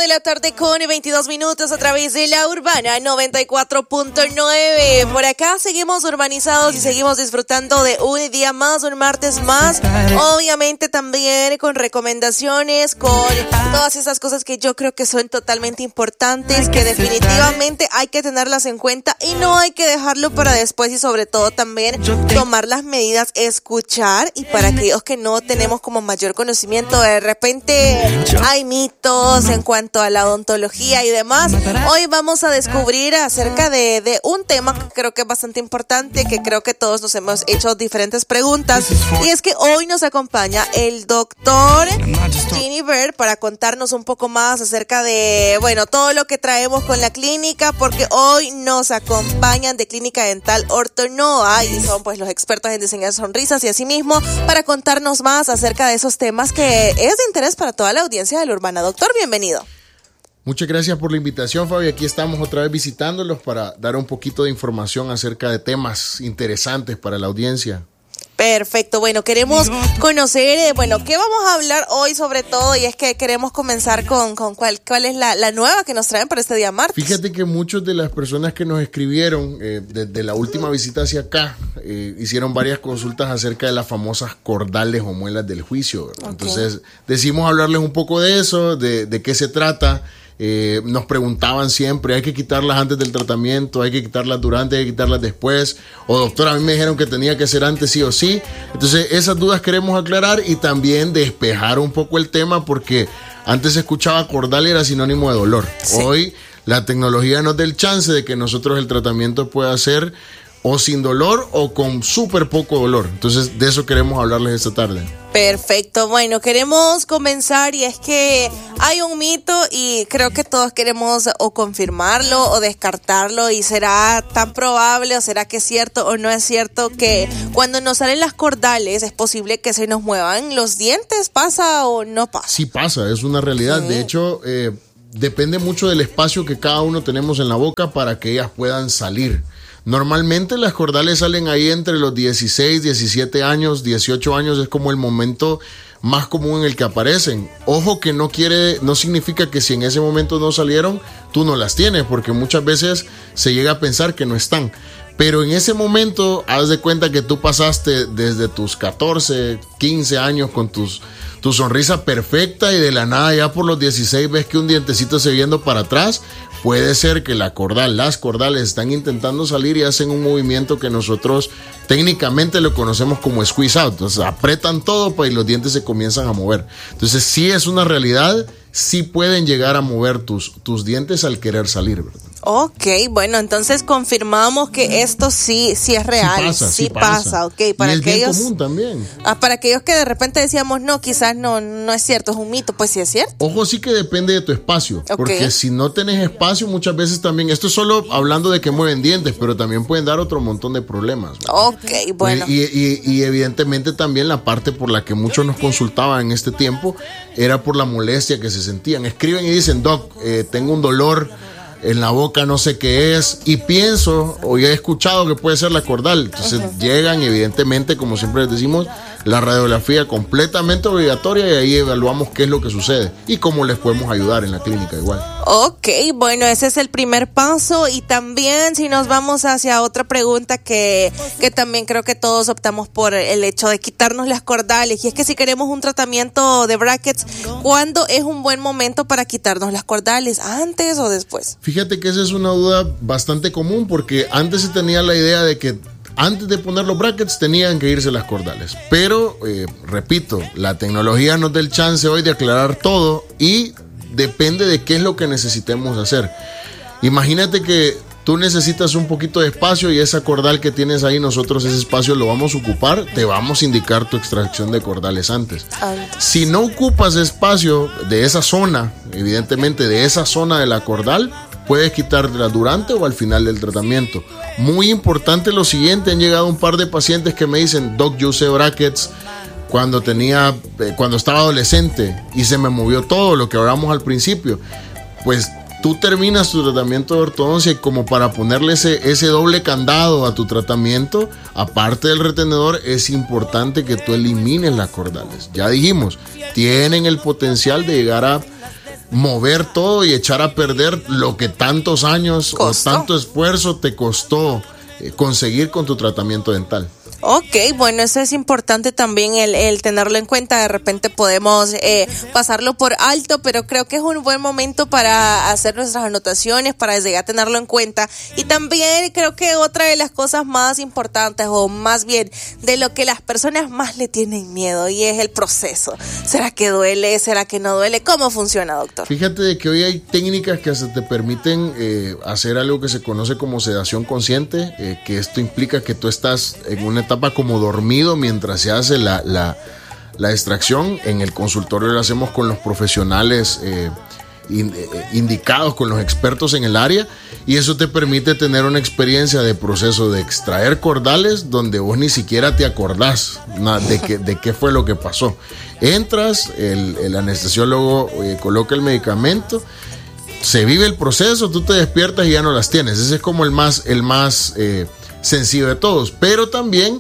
la tarde con 22 minutos a través de la Urbana 94.9. Por acá seguimos urbanizados y seguimos disfrutando de un día más, un martes más. Obviamente también con recomendaciones, con todas esas cosas que yo creo que son totalmente importantes, que definitivamente hay que tenerlas en cuenta y no hay que dejarlo para después, y sobre todo también tomar las medidas, escuchar, y para aquellos que no tenemos como mayor conocimiento, de repente hay mitos en cuanto a la odontología y demás. Hoy vamos a descubrir acerca de un tema que creo que es bastante importante, que creo que todos nos hemos hecho diferentes preguntas, y es que hoy nos acompaña el doctor Ginny Bird para contarnos un poco más acerca de, bueno, todo lo que traemos con la clínica, porque hoy nos acompañan de Clínica Dental Ortonoa y son pues los expertos en diseñar sonrisas, y asimismo para contarnos más acerca de esos temas que es de interés para toda la audiencia de la Urbana. Doctor, bienvenido. Muchas gracias por la invitación, Fabi. Aquí estamos otra vez visitándolos para dar un poquito de información acerca de temas interesantes para la audiencia. Perfecto, bueno, queremos conocer, ¿qué vamos a hablar hoy sobre todo? Y es que queremos comenzar con cuál es la nueva que nos traen para este día martes. Fíjate que muchas de las personas que nos escribieron desde la última visita hacia acá, hicieron varias consultas acerca de las famosas cordales o muelas del juicio, ¿verdad? Okay. Entonces, decidimos hablarles un poco de eso, de qué se trata. Nos preguntaban siempre, ¿hay que quitarlas antes del tratamiento? ¿Hay que quitarlas durante? ¿Hay que quitarlas después? O doctor, a mí me dijeron que tenía que ser antes sí o sí. Entonces esas dudas queremos aclarar y también despejar un poco el tema, porque antes se escuchaba cordal y era sinónimo de dolor. Sí. Hoy la tecnología nos da el chance de que nosotros el tratamiento pueda ser o sin dolor o con súper poco dolor. Entonces de eso queremos hablarles esta tarde. Perfecto, bueno, queremos comenzar, y es que hay un mito y creo que todos queremos o confirmarlo o descartarlo, y será tan probable o será que es cierto o no es cierto que cuando nos salen las cordales es posible que se nos muevan los dientes. ¿Pasa o no pasa? Sí pasa, es una realidad. Sí. De hecho, depende mucho del espacio que cada uno tenemos en la boca para que ellas puedan salir. Normalmente las cordales salen ahí entre los 16, 17 años, 18 años, es como el momento más común en el que aparecen. Ojo que no significa que si en ese momento no salieron, tú no las tienes, porque muchas veces se llega a pensar que no están. Pero en ese momento, haz de cuenta que tú pasaste desde tus 14, 15 años con tu sonrisa perfecta, y de la nada ya por los 16 ves que un dientecito se viendo para atrás. Puede ser que las cordales están intentando salir y hacen un movimiento que nosotros técnicamente lo conocemos como squeeze out. Entonces apretan todo y los dientes se comienzan a mover. Entonces sí es una realidad, sí pueden llegar a mover tus dientes al querer salir, ¿verdad? Ok, bueno, entonces confirmamos que esto sí es real, sí pasa. Okay, para y es aquellos, bien común también. Para aquellos que de repente decíamos, no, quizás no es cierto, es un mito, pues sí es cierto. Ojo, sí que depende de tu espacio, okay. Porque si no tenés espacio, muchas veces también, esto es solo hablando de que mueven dientes, pero también pueden dar otro montón de problemas, ¿verdad? Ok, bueno. Y evidentemente también la parte por la que muchos nos consultaban en este tiempo era por la molestia que se sentían. Escriben y dicen, doc, tengo un dolor en la boca, no sé qué es, y pienso o ya he escuchado que puede ser la cordal. Entonces llegan, evidentemente, como siempre les decimos, la radiografía completamente obligatoria, y ahí evaluamos qué es lo que sucede y cómo les podemos ayudar en la clínica igual. Ok, bueno, ese es el primer paso. Y también si nos vamos hacia otra pregunta que también creo que todos optamos por el hecho de quitarnos las cordales, y es que si queremos un tratamiento de brackets, ¿cuándo es un buen momento para quitarnos las cordales? ¿Antes o después? Fíjate que esa es una duda bastante común, porque antes se tenía la idea de que antes de poner los brackets tenían que irse las cordales. Pero, repito, la tecnología nos da el chance hoy de aclarar todo, y depende de qué es lo que necesitemos hacer. Imagínate que tú necesitas un poquito de espacio, y esa cordal que tienes ahí, nosotros ese espacio lo vamos a ocupar, te vamos a indicar tu extracción de cordales antes. Si no ocupas espacio de esa zona, evidentemente de esa zona de la cordal, puedes quitarla durante o al final del tratamiento. Muy importante lo siguiente, han llegado un par de pacientes que me dicen, doc, yo usé brackets cuando estaba adolescente y se me movió todo, lo que hablamos al principio. Pues tú terminas tu tratamiento de ortodoncia, y como para ponerle ese doble candado a tu tratamiento, aparte del retenedor, es importante que tú elimines las cordales. Ya dijimos, tienen el potencial de llegar a mover todo y echar a perder lo que tantos años o tanto esfuerzo te costó conseguir con tu tratamiento dental. Ok, bueno, eso es importante también el tenerlo en cuenta. De repente podemos pasarlo por alto, pero creo que es un buen momento para hacer nuestras anotaciones, para desde ya tenerlo en cuenta. Y también creo que otra de las cosas más importantes, o más bien de lo que las personas más le tienen miedo, y es el proceso. ¿Será que duele? ¿Será que no duele? ¿Cómo funciona, doctor? Fíjate de que hoy hay técnicas que hasta te permiten hacer algo que se conoce como sedación consciente, que esto implica que tú estás en una etapa como dormido mientras se hace la extracción. En el consultorio lo hacemos con los profesionales indicados, con los expertos en el área, y eso te permite tener una experiencia de proceso de extraer cordales donde vos ni siquiera te acordás de qué fue lo que pasó. Entras, el anestesiólogo coloca el medicamento, se vive el proceso, tú te despiertas y ya no las tienes. Ese es como el más sencillo de todos, pero también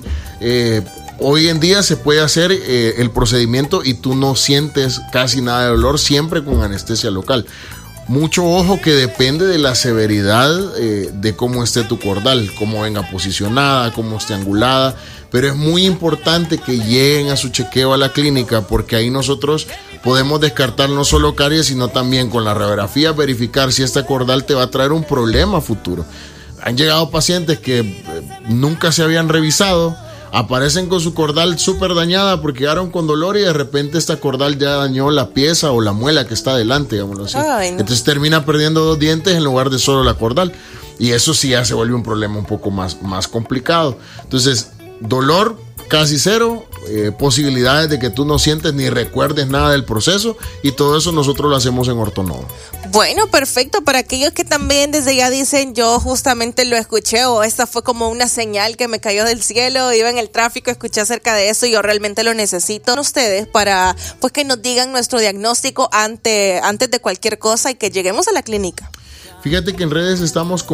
hoy en día se puede hacer el procedimiento y tú no sientes casi nada de dolor, siempre con anestesia local. Mucho ojo, que depende de la severidad de cómo esté tu cordal, cómo venga posicionada, cómo esté angulada, pero es muy importante que lleguen a su chequeo a la clínica, porque ahí nosotros podemos descartar no solo caries, sino también con la radiografía verificar si esta cordal te va a traer un problema futuro. Han llegado pacientes que nunca se habían revisado, aparecen con su cordal súper dañada porque llegaron con dolor y de repente esta cordal ya dañó la pieza o la muela que está adelante, digámoslo así. Ay, no. Entonces termina perdiendo 2 dientes en lugar de solo la cordal. Y eso sí ya se vuelve un problema un poco más complicado. Entonces, dolor casi cero, posibilidades de que tú no sientes ni recuerdes nada del proceso, y todo eso nosotros lo hacemos en Ortonovo. Bueno, perfecto. Para aquellos que también desde ya dicen, yo justamente lo escuché, o esta fue como una señal que me cayó del cielo, iba en el tráfico, escuché acerca de eso y yo realmente lo necesito. Ustedes para pues que nos digan nuestro diagnóstico antes de cualquier cosa y que lleguemos a la clínica. Fíjate que en redes estamos